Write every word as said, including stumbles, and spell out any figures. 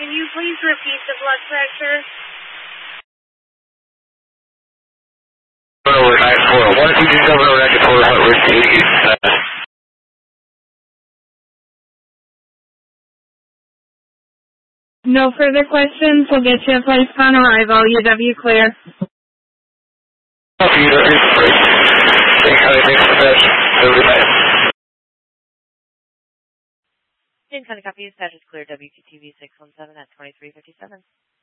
Can you please repeat the blood pressure? Over nine four. One two two seven over nine four. Heart rate eighty. No further questions. We'll get you a place on arrival. U W clear. Copy, U W clear. Thanks, Honey. Thanks for that. Have a good night. Dane County copy. Dispatch is clear. W Q T V six one seven at twenty-three fifty-seven.